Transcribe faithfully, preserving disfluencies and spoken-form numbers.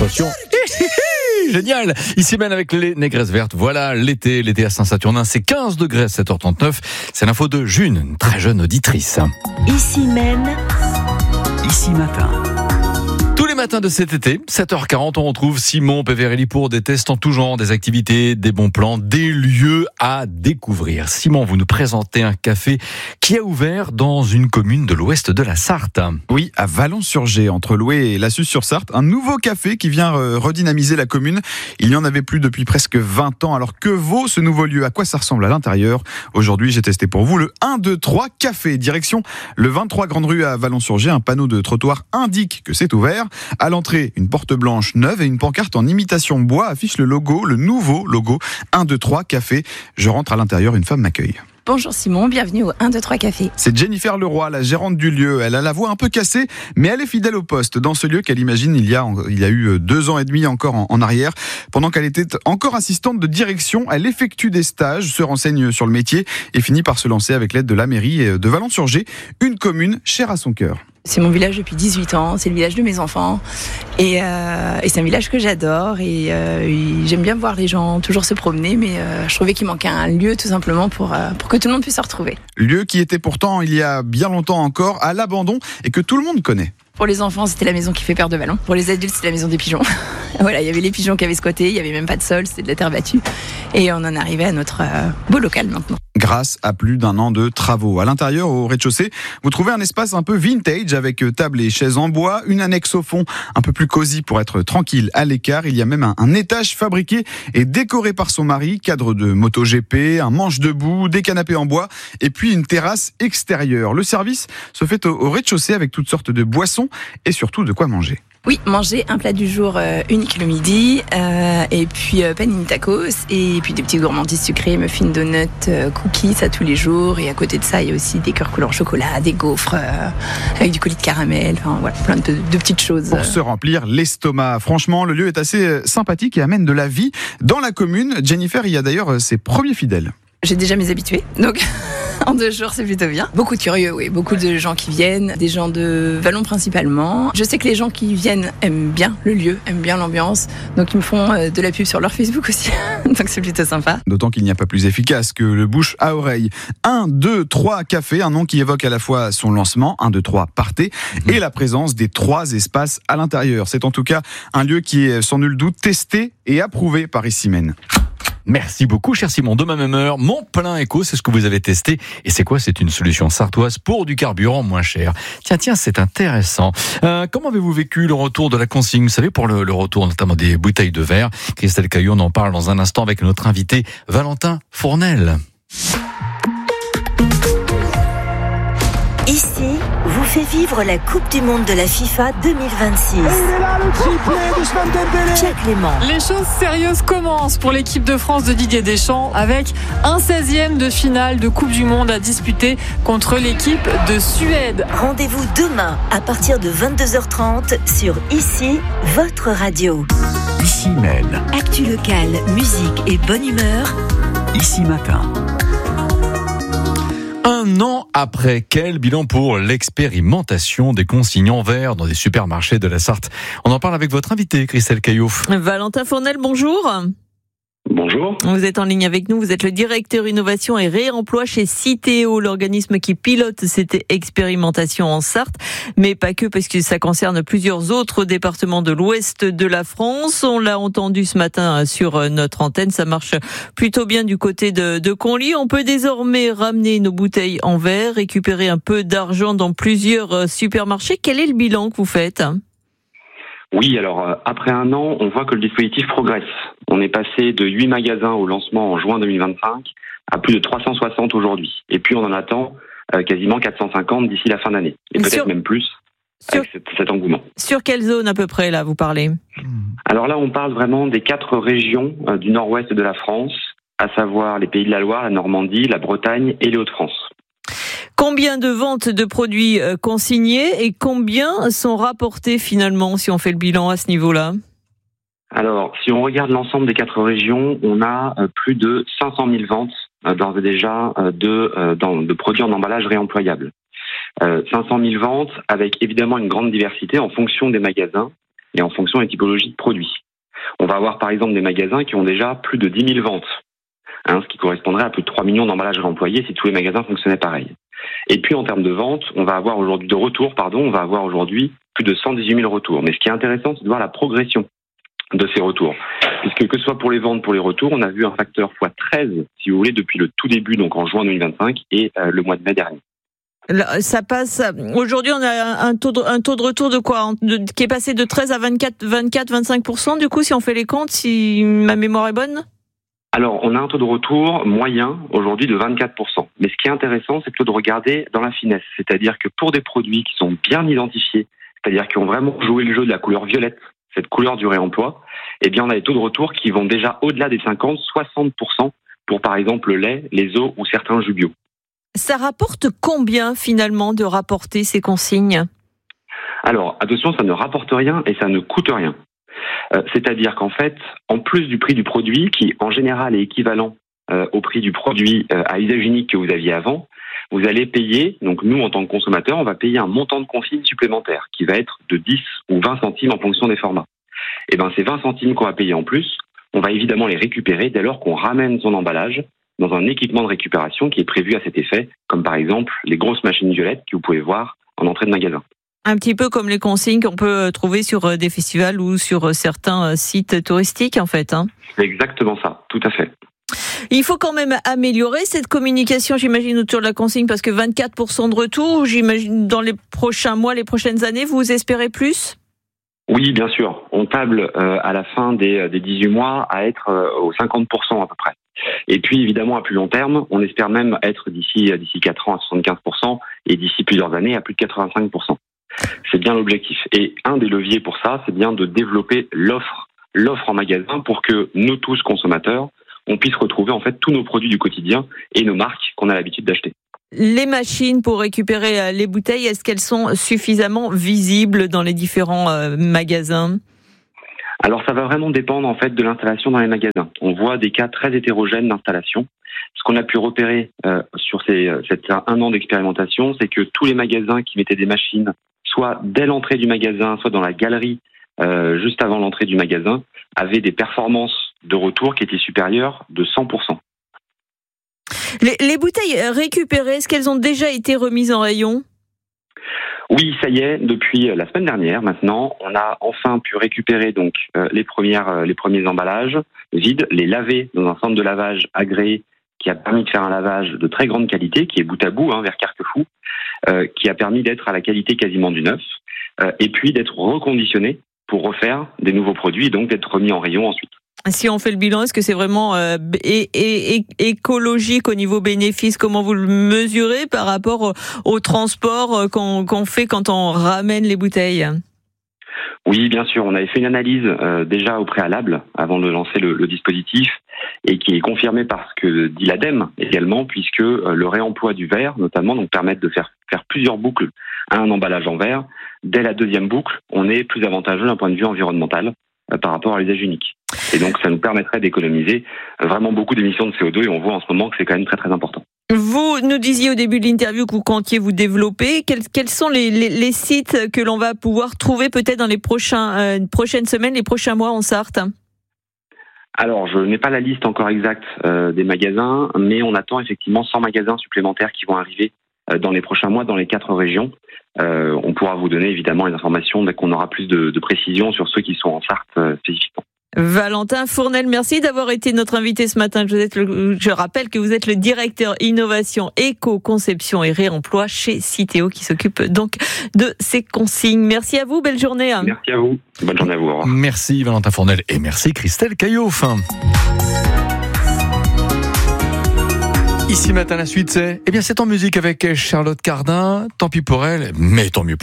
sensation. Génial. Ici même avec les négresses vertes. Voilà l'été, l'été à Saint-Saturnin, c'est quinze degrés à sept heures trente-neuf. C'est l'info de June, une très jeune auditrice. Ici même, Ici matin. Tous les matins de cet été, sept heures quarante, on retrouve Simon Peverelli pour des tests en tout genre, des activités, des bons plans, des lieux à découvrir. Simon, vous nous présentez un café qui a ouvert dans une commune de l'ouest de la Sarthe. Oui, à Vallon-sur-Gé, entre Loué et La Suze-sur-Sarthe, un nouveau café qui vient redynamiser la commune. Il n'y en avait plus depuis presque vingt ans. Alors que vaut ce nouveau lieu? À quoi ça ressemble à l'intérieur? Aujourd'hui, j'ai testé pour vous le un, deux, trois café. Direction le vingt-trois Grande Rue à Vallon-sur-Gé. Un panneau de trottoir indique que c'est ouvert. À l'entrée, une porte blanche neuve et une pancarte en imitation bois affiche le logo, le nouveau logo un, deux, trois café. Je rentre à l'intérieur, une femme m'accueille. Bonjour Simon, bienvenue au un, deux, trois Café. C'est Jennifer Leroy, la gérante du lieu. Elle a la voix un peu cassée, mais elle est fidèle au poste. Dans ce lieu qu'elle imagine il y a, il y a eu deux ans et demi encore en, en arrière. Pendant qu'elle était encore assistante de direction, elle effectue des stages, se renseigne sur le métier et finit par se lancer avec l'aide de la mairie de Vallon-sur-Gé, une commune chère à son cœur. C'est mon village depuis dix-huit ans, c'est le village de mes enfants et, euh, et c'est un village que j'adore et, euh, et j'aime bien voir les gens toujours se promener, mais euh, je trouvais qu'il manquait un lieu tout simplement pour, euh, pour que tout le monde puisse se retrouver. Lieu qui était pourtant il y a bien longtemps encore à l'abandon et que tout le monde connaît. Pour les enfants, c'était la maison qui fait peur de Vallon. Pour les adultes, c'était la maison des pigeons. Voilà, il y avait les pigeons qui avaient squatté, il n'y avait même pas de sol, c'était de la terre battue. Et on en arrivait à notre euh, beau local maintenant. Grâce à plus d'un an de travaux. À l'intérieur, au rez-de-chaussée, vous trouvez un espace un peu vintage avec table et chaises en bois, une annexe au fond un peu plus cosy pour être tranquille à l'écart. Il y a même un, un étage fabriqué et décoré par son mari, cadre de MotoGP, un manche debout, des canapés en bois et puis une terrasse extérieure. Le service se fait au, au rez-de-chaussée avec toutes sortes de boissons et surtout de quoi manger. Oui, manger un plat du jour euh, unique le midi, euh, et puis euh, panini tacos, et puis des petits gourmandises sucrées, muffins, donuts, euh, cookies, ça tous les jours. Et à côté de ça, il y a aussi des cœurs couleur chocolat, des gaufres euh, avec du coulis de caramel, enfin voilà, plein de, de petites choses. Pour se remplir l'estomac. Franchement, le lieu est assez sympathique et amène de la vie dans la commune. Jennifer, il y a d'ailleurs ses premiers fidèles. J'ai déjà mes habitués, donc en deux jours c'est plutôt bien. Beaucoup de curieux, oui, beaucoup de gens qui viennent, des gens de Vallon principalement. Je sais que les gens qui viennent aiment bien le lieu, aiment bien l'ambiance, donc ils me font de la pub sur leur Facebook aussi, donc c'est plutôt sympa. D'autant qu'il n'y a pas plus efficace que le bouche à oreille. un, deux, trois Café, un nom qui évoque à la fois son lancement, un, deux, trois Partez, et la présence des trois espaces à l'intérieur. C'est en tout cas un lieu qui est sans nul doute testé et approuvé par Ici même. Merci beaucoup, cher Simon. Demain même heure, mon plein éco, c'est ce que vous avez testé. Et c'est quoi? C'est une solution sartoise pour du carburant moins cher. Tiens, tiens, c'est intéressant. Euh, comment avez-vous vécu le retour de la consigne? Vous savez, pour le, le retour notamment des bouteilles de verre. Christelle Caillot, on en parle dans un instant avec notre invité Valentin Fournel. ici, vous fait vivre la Coupe du Monde de la FIFA deux mille vingt-six. Et il est là, le triplé d'Ousmane Dembélé. Pierre Clément. Les choses sérieuses commencent pour l'équipe de France de Didier Deschamps avec un seizième de finale de Coupe du Monde à disputer contre l'équipe de Suède. Rendez-vous demain à partir de vingt-deux heures trente sur Ici, votre radio. Ici même. Actu locale, musique et bonne humeur. Ici matin. Un an après, quel bilan pour l'expérimentation des consignes en verre dans des supermarchés de la Sarthe? On en parle avec votre invité, Christelle Caillot. Valentin Fournel, bonjour. Bonjour. Vous êtes en ligne avec nous, vous êtes le directeur innovation et réemploi chez Citeo, l'organisme qui pilote cette expérimentation en Sarthe, mais pas que, parce que ça concerne plusieurs autres départements de l'ouest de la France. On l'a entendu ce matin sur notre antenne, ça marche plutôt bien du côté de, de Conly. On peut désormais ramener nos bouteilles en verre, récupérer un peu d'argent dans plusieurs supermarchés. Quel est le bilan que vous faites ? Oui, alors euh, après un an, on voit que le dispositif progresse. On est passé de huit magasins au lancement en juin deux mille vingt-cinq à plus de trois cent soixante aujourd'hui. Et puis on en attend euh, quasiment quatre cent cinquante d'ici la fin d'année. Et peut-être sur... même plus sur... avec cet, cet engouement. Sur quelle zone à peu près là vous parlez ? Alors là, on parle vraiment des quatre régions euh, du nord-ouest de la France, à savoir les Pays de la Loire, la Normandie, la Bretagne et les Hauts-de-France. Combien de ventes de produits consignés et combien sont rapportés finalement si on fait le bilan à ce niveau-là ? Alors, si on regarde l'ensemble des quatre régions, on a plus de cinq cent mille ventes d'ores et déjà de, de produits en emballage réemployable. cinq cent mille ventes avec évidemment une grande diversité en fonction des magasins, et en fonction des typologies de produits. On va avoir par exemple des magasins qui ont déjà plus de dix mille ventes, hein, ce qui correspondrait à plus de trois millions d'emballages réemployés si tous les magasins fonctionnaient pareil. Et puis en termes de ventes, on va avoir aujourd'hui de retours, pardon, on va avoir aujourd'hui plus de cent dix-huit mille retours. Mais ce qui est intéressant, c'est de voir la progression de ces retours. Puisque que ce soit pour les ventes, pour les retours, on a vu un facteur fois treize, si vous voulez, depuis le tout début, donc en juin deux mille vingt-cinq et euh, le mois de mai dernier. Là, ça passe. Aujourd'hui, on a un taux de, un taux de retour de quoi, de, qui est passé de treize à vingt-quatre, vingt-quatre, vingt-cinq pour cent. Du coup, si on fait les comptes, si ma mémoire est bonne. Alors, on a un taux de retour moyen aujourd'hui de vingt-quatre pour cent. Mais ce qui est intéressant, c'est plutôt de regarder dans la finesse. C'est-à-dire que pour des produits qui sont bien identifiés, c'est-à-dire qui ont vraiment joué le jeu de la couleur violette, cette couleur du réemploi, eh bien, on a des taux de retour qui vont déjà au-delà des cinquante, soixante pour cent pour, par exemple, le lait, les œufs ou certains jus bio. Ça rapporte combien, finalement, de rapporter ces consignes ? Alors, attention, ça ne rapporte rien et ça ne coûte rien. Euh, c'est-à-dire qu'en fait, en plus du prix du produit, qui en général est équivalent euh, au prix du produit euh, à usage unique que vous aviez avant, vous allez payer, donc nous en tant que consommateurs, on va payer un montant de consigne supplémentaire qui va être de dix ou vingt centimes en fonction des formats. Et bien ces vingt centimes qu'on va payer en plus, on va évidemment les récupérer dès lors qu'on ramène son emballage dans un équipement de récupération qui est prévu à cet effet, comme par exemple les grosses machines violettes que vous pouvez voir en entrée de magasin. Un petit peu comme les consignes qu'on peut trouver sur des festivals ou sur certains sites touristiques, en fait. Hein. C'est exactement ça, tout à fait. Il faut quand même améliorer cette communication, j'imagine, autour de la consigne, parce que vingt-quatre pour cent de retour, j'imagine, dans les prochains mois, les prochaines années, vous espérez plus ? Oui, bien sûr. On table euh, à la fin des, des dix-huit mois à être euh, aux cinquante pour cent à peu près. Et puis, évidemment, à plus long terme, on espère même être d'ici, d'ici quatre ans à soixante-quinze pour cent et d'ici plusieurs années à plus de quatre-vingt-cinq pour cent. C'est bien l'objectif. Et un des leviers pour ça, c'est bien de développer l'offre, l'offre en magasin pour que nous tous, consommateurs, on puisse retrouver en fait tous nos produits du quotidien et nos marques qu'on a l'habitude d'acheter. Les machines pour récupérer les bouteilles, est-ce qu'elles sont suffisamment visibles dans les différents euh, magasins ? Alors ça va vraiment dépendre en fait de l'installation dans les magasins. On voit des cas très hétérogènes d'installation. Ce qu'on a pu repérer euh, sur ces cet un an d'expérimentation, c'est que tous les magasins qui mettaient des machines, soit dès l'entrée du magasin, soit dans la galerie euh, juste avant l'entrée du magasin, avaient des performances de retour qui étaient supérieures de cent pour cent. Les, les bouteilles récupérées, est-ce qu'elles ont déjà été remises en rayon ? Oui, ça y est, depuis la semaine dernière maintenant, on a enfin pu récupérer donc euh, les premières euh, les premiers emballages vides, les laver dans un centre de lavage agréé qui a permis de faire un lavage de très grande qualité, qui est bout à bout, hein, vers Carquefou, euh, qui a permis d'être à la qualité quasiment du neuf, euh, et puis d'être reconditionné pour refaire des nouveaux produits et donc d'être remis en rayon ensuite. Si on fait le bilan, est-ce que c'est vraiment euh, é- é- é- écologique au niveau bénéfice ? Comment vous le mesurez par rapport au, au transport qu'on, qu'on fait quand on ramène les bouteilles ? Oui, bien sûr. On avait fait une analyse euh, déjà au préalable avant de lancer le, le dispositif et qui est confirmée par ce que dit l'ADEME également, puisque euh, le réemploi du verre, notamment, donc permettre de faire, faire plusieurs boucles à un emballage en verre. Dès la deuxième boucle, on est plus avantageux d'un point de vue environnemental euh, par rapport à l'usage unique. Et donc, ça nous permettrait d'économiser vraiment beaucoup d'émissions de C O deux et on voit en ce moment que c'est quand même très très important. Vous nous disiez au début de l'interview que vous comptiez vous développer. Quels, quels sont les, les, les sites que l'on va pouvoir trouver peut-être dans les prochains, euh, prochaines semaines, les prochains mois en Sarthe ? Alors, je n'ai pas la liste encore exacte euh, des magasins, mais on attend effectivement cent magasins supplémentaires qui vont arriver euh, dans les prochains mois dans les quatre régions. Euh, on pourra vous donner évidemment les informations dès qu'on aura plus de, de précisions sur ceux qui sont en Sarthe euh, spécifiquement. Valentin Fournel, merci d'avoir été notre invité ce matin. Je, êtes le, je rappelle que vous êtes le directeur innovation, éco-conception et réemploi chez Citeo qui s'occupe donc de ces consignes. Merci à vous, belle journée. Merci à vous, bonne journée à vous. Au revoir. Merci Valentin Fournel et merci Christelle Caillouf. Ici matin, la suite c'est, eh bien c'est en musique avec Charlotte Cardin. Tant pis pour elle, mais tant mieux pour